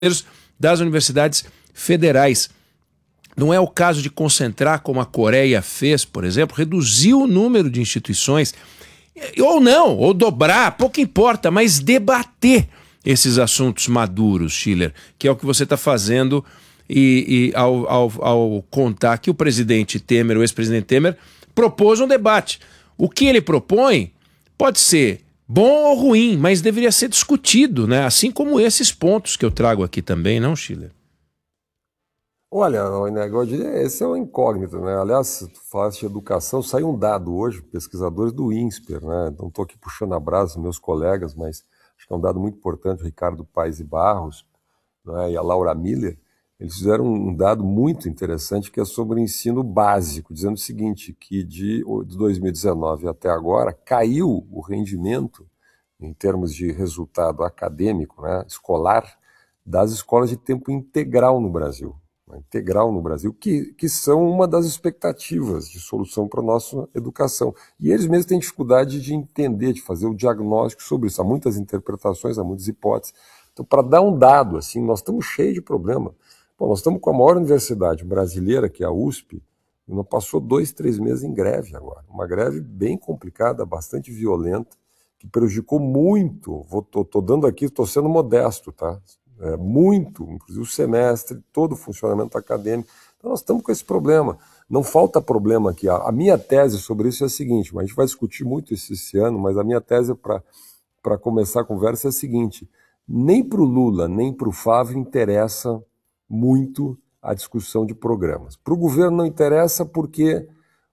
das universidades federais. Não é o caso de concentrar, como a Coreia fez, por exemplo, reduzir o número de instituições, ou não, ou dobrar, pouco importa, mas debater esses assuntos maduros, Schiller, que é o que você está fazendo ao contar que o presidente Temer, o ex-presidente Temer, propôs um debate. O que ele propõe pode ser bom ou ruim, mas deveria ser discutido, né? Assim como esses pontos que eu trago aqui também, não, Schiller? Olha, esse é um incógnito, né? Aliás, tu falaste de educação, saiu um dado hoje, pesquisadores do INSPER, né? Não estou aqui puxando a brasa dos meus colegas, mas acho que é um dado muito importante, o Ricardo Paes e Barros, né? E a Laura Miller, eles fizeram um dado muito interessante que é sobre o ensino básico, dizendo o seguinte, que de 2019 até agora caiu o rendimento, em termos de resultado acadêmico, né, escolar, das escolas de tempo integral no Brasil. Que são uma das expectativas de solução para a nossa educação. E eles mesmos têm dificuldade de entender, de fazer o diagnóstico sobre isso. Há muitas interpretações, há muitas hipóteses. Então, para dar um dado, assim, nós estamos cheios de problema. Bom, nós estamos com a maior universidade brasileira, que é a USP, e não passou 2, 3 meses em greve agora. Uma greve bem complicada, bastante violenta, que prejudicou muito. Estou dando aqui, estou sendo modesto, tá? Muito, inclusive o semestre, todo o funcionamento acadêmico. Então nós estamos com esse problema. Não falta problema aqui. A minha tese sobre isso é a seguinte, mas a gente vai discutir muito isso esse ano, mas a minha tese para começar a conversa é a seguinte, nem para o Lula, nem para o Fávaro interessa muito a discussão de programas. Para o governo não interessa porque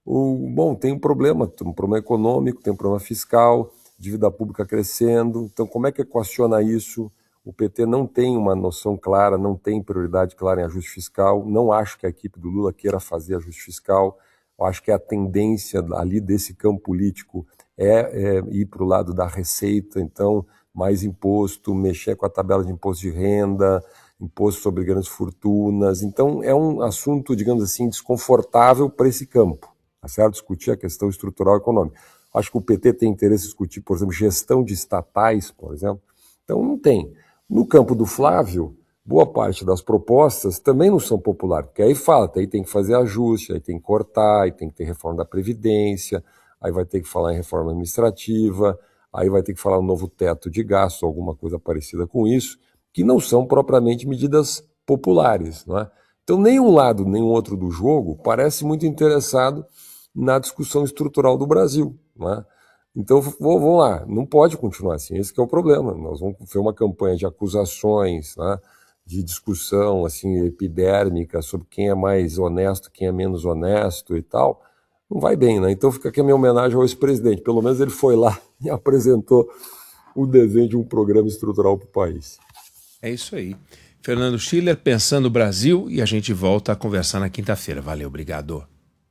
tem um problema econômico, tem um problema fiscal, dívida pública crescendo, então como é que equaciona isso? O PT não tem uma noção clara, não tem prioridade clara em ajuste fiscal, não acho que a equipe do Lula queira fazer ajuste fiscal, eu acho que a tendência ali desse campo político é ir para o lado da receita, então mais imposto, mexer com a tabela de imposto de renda, imposto sobre grandes fortunas, então é um assunto, digamos assim, desconfortável para esse campo, tá certo? Discutir a questão estrutural econômica. Acho que o PT tem interesse em discutir, por exemplo, gestão de estatais, por exemplo, então não tem. No campo do Flávio, boa parte das propostas também não são populares, porque aí aí tem que fazer ajuste, aí tem que cortar, aí tem que ter reforma da Previdência, aí vai ter que falar em reforma administrativa, aí vai ter que falar um novo teto de gastos, alguma coisa parecida com isso, que não são propriamente medidas populares, não é? Então nem um lado nem o outro do jogo parece muito interessado na discussão estrutural do Brasil, não é? Então vamos lá, não pode continuar assim, esse que é o problema, nós vamos ter uma campanha de acusações, né, de discussão assim, epidérmica sobre quem é mais honesto, quem é menos honesto e tal, não vai bem, né? Então fica aqui a minha homenagem ao ex-presidente, pelo menos ele foi lá e apresentou o desenho de um programa estrutural para o país. É isso aí. Fernando Schiller, Pensando o Brasil, e a gente volta a conversar na quinta-feira. Valeu, obrigado.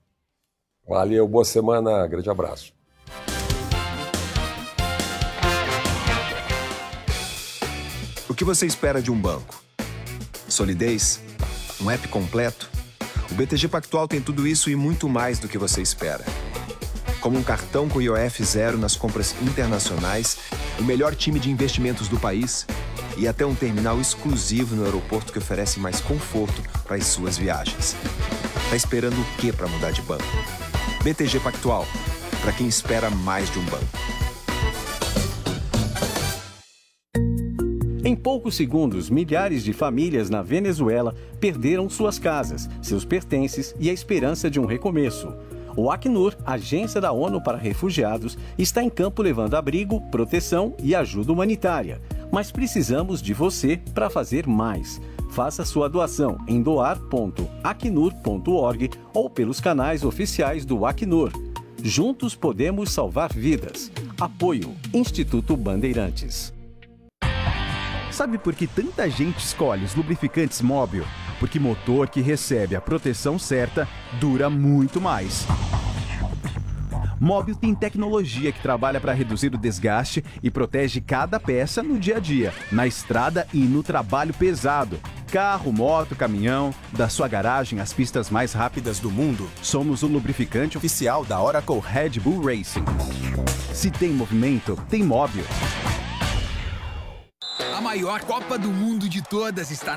Valeu, boa semana, grande abraço. O que você espera de um banco? Solidez? Um app completo? O BTG Pactual tem tudo isso e muito mais do que você espera. Como um cartão com IOF zero nas compras internacionais, o melhor time de investimentos do país e até um terminal exclusivo no aeroporto que oferece mais conforto para as suas viagens. Tá esperando o quê para mudar de banco? BTG Pactual, para quem espera mais de um banco. Em poucos segundos, milhares de famílias na Venezuela perderam suas casas, seus pertences e a esperança de um recomeço. O Acnur, agência da ONU para refugiados, está em campo levando abrigo, proteção e ajuda humanitária. Mas precisamos de você para fazer mais. Faça sua doação em doar.acnur.org ou pelos canais oficiais do Acnur. Juntos podemos salvar vidas. Apoio Instituto Bandeirantes. Sabe por que tanta gente escolhe os lubrificantes Mobil? Porque motor que recebe a proteção certa dura muito mais. Mobil tem tecnologia que trabalha para reduzir o desgaste e protege cada peça no dia a dia, na estrada e no trabalho pesado. Carro, moto, caminhão, da sua garagem às pistas mais rápidas do mundo, somos o lubrificante oficial da Oracle Red Bull Racing. Se tem movimento, tem Mobil. A maior Copa do Mundo de todas está